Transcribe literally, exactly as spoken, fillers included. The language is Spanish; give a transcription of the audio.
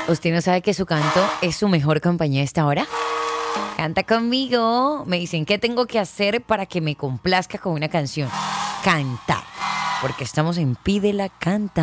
¿Usted no sabe que su canto es su mejor compañía a esta hora? Canta conmigo. Me dicen, ¿qué tengo que hacer para que me complazca con una canción? Cantar. Porque estamos en Pídela Canta.